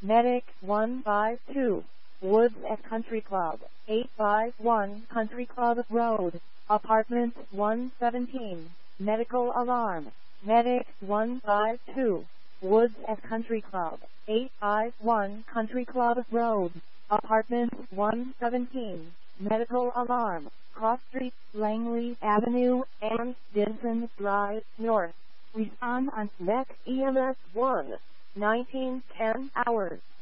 Medic 152, Woods at Country Club, 851 Country Club Road, Apartment 117, medical alarm. Medic 152, Woods at Country Club, 851 Country Club Road, Apartment 117, medical alarm. Cross Street, Langley Avenue, and Denton Drive North. Respond on MEC EMS 1, 1910 hours.